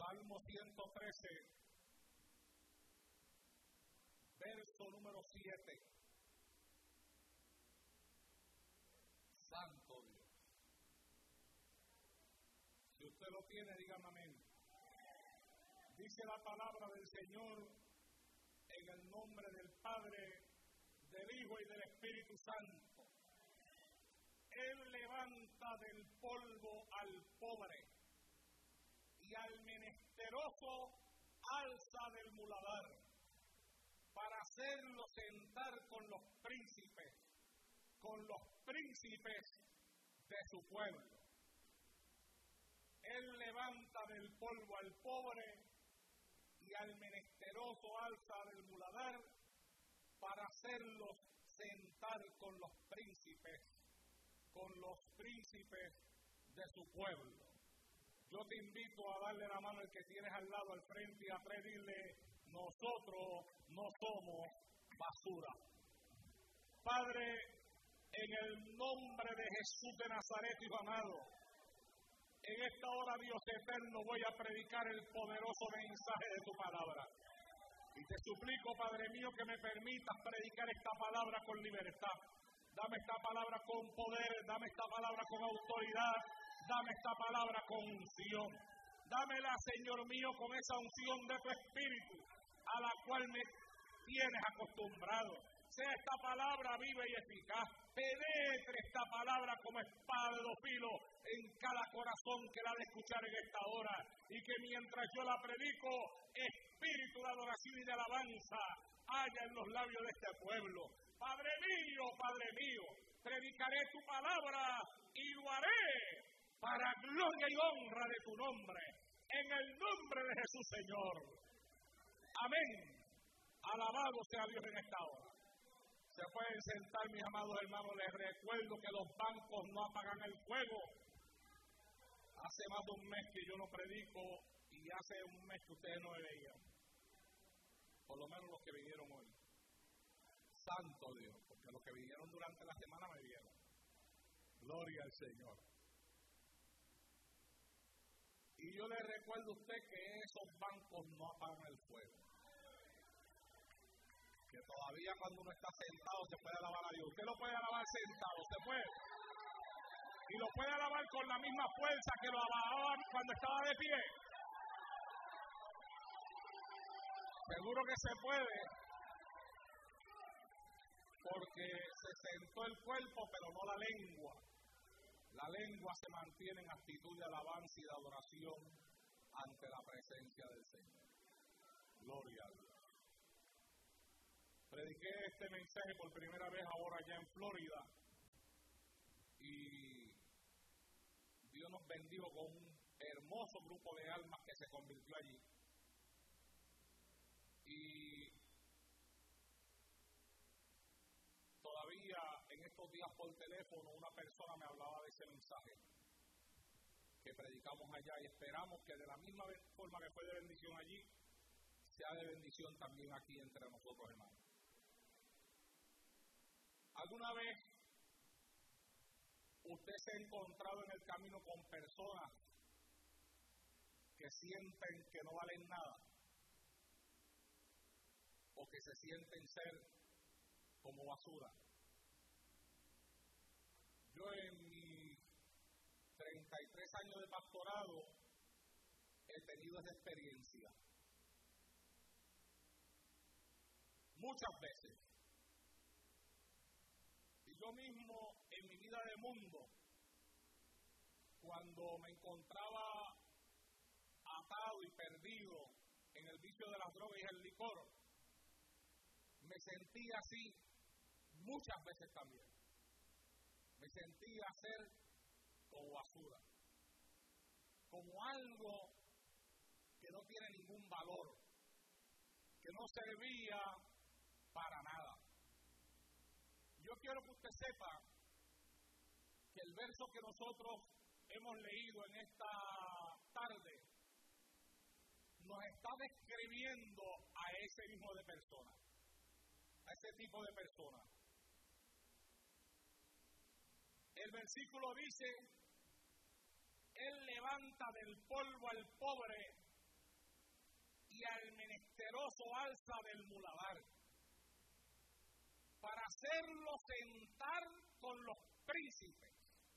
Salmo 113, verso número 7. Santo Dios. Si usted lo tiene, dígame amén. Dice la palabra del Señor en el nombre del Padre, del Hijo y del Espíritu Santo. Él levanta del polvo al pobre y al menesteroso alza del muladar para hacerlo sentar con los príncipes de su pueblo. Él levanta del polvo al pobre y al menesteroso alza del muladar para hacerlos sentar con los príncipes de su pueblo. Yo te invito a darle la mano al que tienes al lado, al frente y atrás, dile: nosotros no somos basura. Padre, en el nombre de Jesús de Nazaret, Hijo amado, en esta hora, Dios eterno, voy a predicar el poderoso mensaje de tu palabra. Y te suplico, Padre mío, que me permitas predicar esta palabra con libertad. Dame esta palabra con poder, dame esta palabra con autoridad, dame esta palabra con unción. Dámela, Señor mío, con esa unción de tu Espíritu, a la cual me tienes acostumbrado. Sea esta palabra viva y eficaz. Penetre esta palabra como espada de dos filos en cada corazón que la ha de escuchar en esta hora. Y que mientras yo la predico, espíritu de adoración y de alabanza haya en los labios de este pueblo. Padre mío, predicaré tu palabra y lo haré para gloria y honra de tu nombre. En el nombre de Jesús, Señor. Amén. Alabado sea Dios en esta hora. Se pueden sentar, mis amados hermanos. Les recuerdo que los bancos no apagan el fuego. Hace más de un mes que yo no predico y hace un mes que ustedes no me veían. Por lo menos los que vinieron hoy. Santo Dios, porque los que vinieron durante la semana me vieron. Gloria al Señor. Y yo le recuerdo a usted que esos bancos no apagan el fuego. Que todavía cuando uno está sentado se puede alabar a Dios. Usted lo puede alabar sentado, se puede. Y lo puede alabar con la misma fuerza que lo alababa cuando estaba de pie. Seguro que se puede. Porque se sentó el cuerpo, pero no la lengua. La lengua se mantiene en actitud de alabanza y de adoración ante la presencia del Señor. Gloria a Dios. Prediqué este mensaje por primera vez ahora allá en Florida y Dios nos bendijo con un hermoso grupo de almas que se convirtió allí. Y todavía en estos días por teléfono una persona me hablaba de ese mensaje que predicamos allá y esperamos que de la misma forma que fue de bendición allí, sea de bendición también aquí entre nosotros, hermanos. ¿Alguna vez usted se ha encontrado en el camino con personas que sienten que no valen nada? ¿O que se sienten ser como basura? Yo en mis 33 años de pastorado he tenido esa experiencia. Muchas veces. Y yo mismo en mi vida de mundo, cuando me encontraba atado y perdido en el vicio de las drogas y el licor, me sentía así muchas veces también. Me sentía ser como basura, como algo que no tiene ningún valor, que no servía para nada. Yo quiero que usted sepa que el verso que nosotros hemos leído en esta tarde nos está describiendo a ese mismo de persona, a ese tipo de persona. El versículo dice: Él levanta del polvo al pobre y al menesteroso alza del muladar, para hacerlo sentar con los príncipes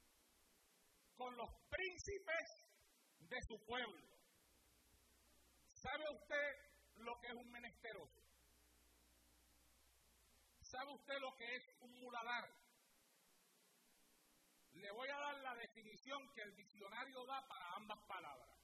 de su pueblo. ¿Sabe usted lo que es un menesteroso? ¿Sabe usted lo que es un muladar? Le voy a dar la definición que el diccionario da para ambas palabras.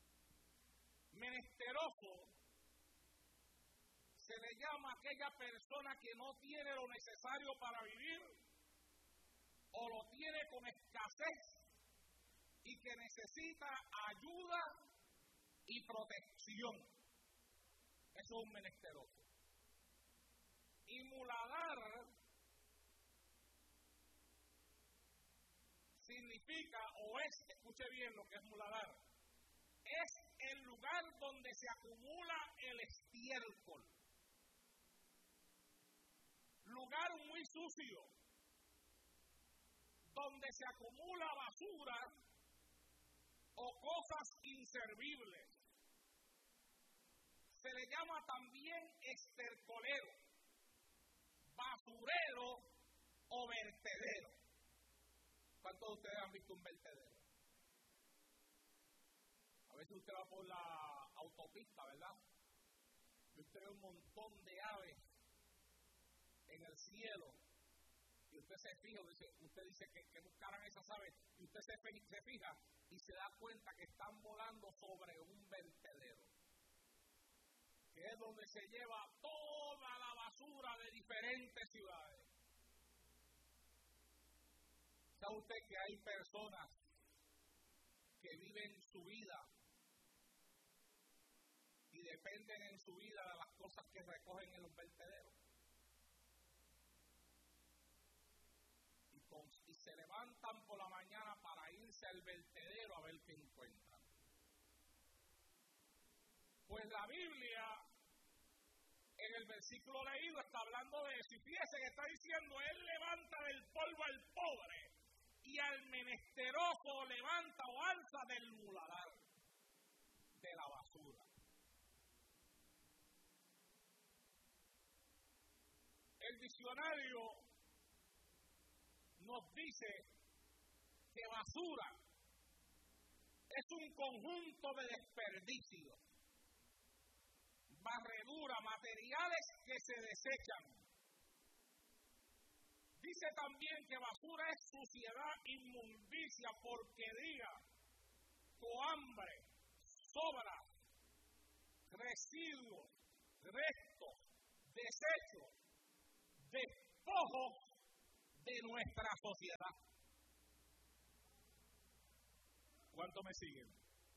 Menesteroso se le llama a aquella persona que no tiene lo necesario para vivir o lo tiene con escasez y que necesita ayuda y protección. Eso es un menesteroso. Y muladar significa, o es, escuche bien lo que es muladar, es el lugar donde se acumula el estiércol. Lugar muy sucio, donde se acumula basura o cosas inservibles. Se le llama también estercolero, basurero o vertedero. ¿Cuántos de ustedes han visto un vertedero? A veces usted va por la autopista, ¿verdad? Y usted ve un montón de aves en el cielo. Y usted se fija, usted dice que buscaran esas aves. Y usted se fija y se da cuenta que están volando sobre un vertedero, que es donde se lleva toda la basura de diferentes ciudades. ¿Sabe usted que hay personas que viven su vida y dependen en su vida de las cosas que recogen en los vertederos? Y se levantan por la mañana para irse al vertedero a ver qué encuentran. Pues la Biblia, en el versículo leído, está hablando de eso. Y fíjese que está diciendo, Él levanta del polvo al pobre y al menesteroso levanta o alza del muladar, de la basura. El diccionario nos dice que basura es un conjunto de desperdicios, barredura, materiales que se desechan. Dice también que basura es suciedad, inmundicia, porquería, cohambre, sobra, residuos, restos, desechos, despojos de nuestra sociedad. ¿Cuánto me siguen?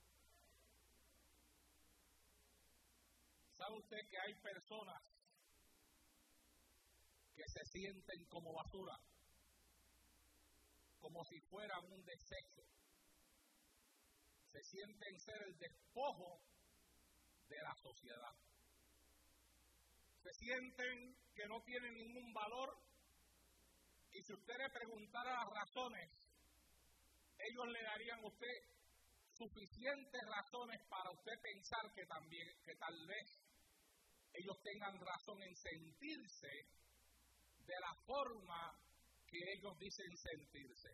¿Sabe usted que hay personas que se sienten como basura, como si fueran un desecho? Se sienten ser el despojo de la sociedad. Se sienten que no tienen ningún valor, y si usted le preguntara las razones, ellos le darían a usted suficientes razones para usted pensar que tal vez ellos tengan razón en sentirse de la forma que ellos dicen sentirse.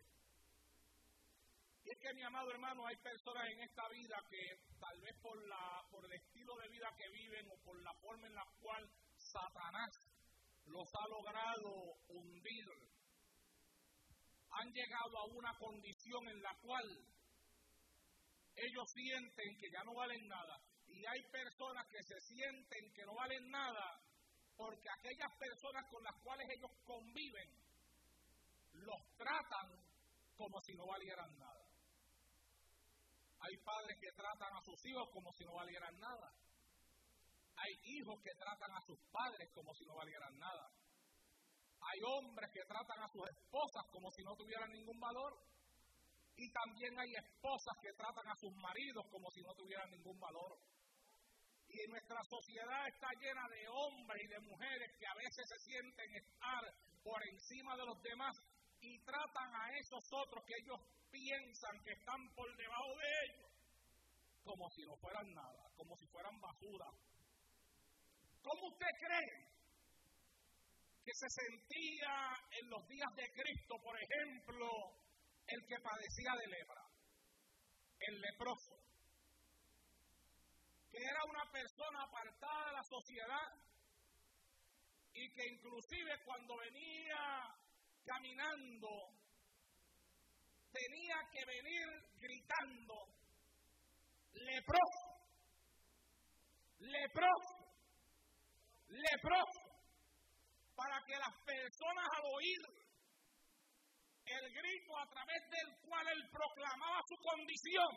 Y es que, mi amado hermano, hay personas en esta vida que tal vez por el estilo de vida que viven o por la forma en la cual Satanás los ha logrado hundir, han llegado a una condición en la cual ellos sienten que ya no valen nada. Y hay personas que se sienten que no valen nada porque aquellas personas con las cuales ellos conviven los tratan como si no valieran nada. Hay padres que tratan a sus hijos como si no valieran nada. Hay hijos que tratan a sus padres como si no valieran nada. Hay hombres que tratan a sus esposas como si no tuvieran ningún valor. Y también hay esposas que tratan a sus maridos como si no tuvieran ningún valor. Y nuestra sociedad está llena de hombres y de mujeres que a veces se sienten estar por encima de los demás y tratan a esos otros que ellos piensan que están por debajo de ellos como si no fueran nada, como si fueran basura, ¿Cómo usted cree que se sentía en los días de Cristo, por ejemplo, el que padecía de lepra, el leproso, que era una persona apartada de la sociedad y que inclusive cuando venía caminando tenía que venir gritando, leproso, leproso, leproso, para que las personas al oír el grito a través del cual él proclamaba su condición,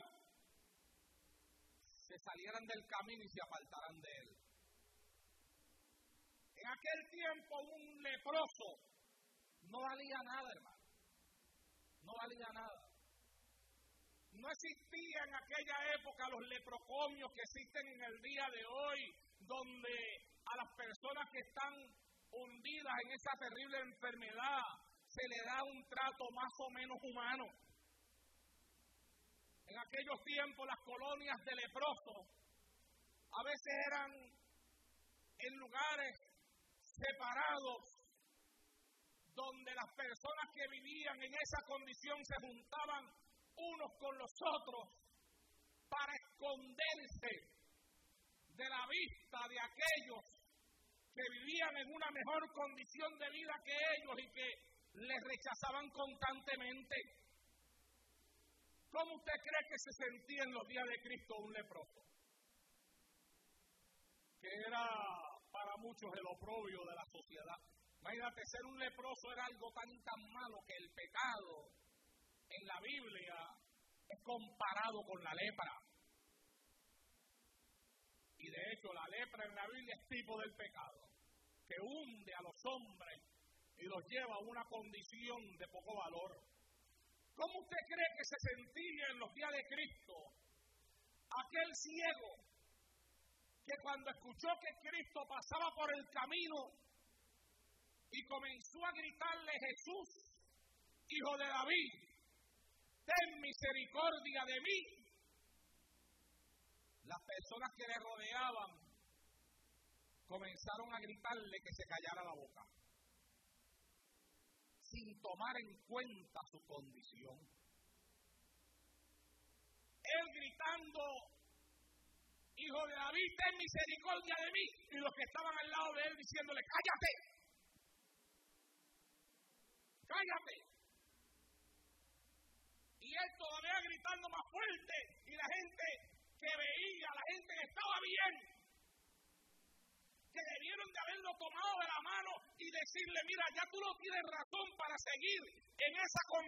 se salieran del camino y se apartaran de él. En aquel tiempo un leproso no valía nada, hermano. No valía nada. No existía en aquella época los leprocomios que existen en el día de hoy, donde a las personas que están hundidas en esa terrible enfermedad se le da un trato más o menos humano. En aquellos tiempos las colonias de leprosos a veces eran en lugares separados, donde las personas que vivían en esa condición se juntaban unos con los otros para esconderse de la vista de aquellos que vivían en una mejor condición de vida que ellos y que les rechazaban constantemente. ¿Cómo usted cree que se sentía en los días de Cristo un leproso? Que era para muchos el oprobio de la sociedad. Imagínate, ser un leproso era algo tan y tan malo que el pecado en la Biblia es comparado con la lepra. Y de hecho la lepra en la Biblia es tipo del pecado, que hunde a los hombres y los lleva a una condición de poco valor. ¿Cómo usted cree que se sentía en los días de Cristo aquel ciego que cuando escuchó que Cristo pasaba por el camino y comenzó a gritarle, Jesús, hijo de David, ten misericordia de mí? Las personas que le rodeaban comenzaron a gritarle que se callara la boca, sin tomar en cuenta su condición. Él gritando, hijo de David, ten misericordia de mí, y los que estaban al lado de él diciéndole, cállate, cállate. Y él todavía gritando más fuerte, y la gente que veía, la gente que estaba bien, que debieron de haberlo tomado de la mano y decirle, mira, ya tú no tienes razón para seguir en esa condición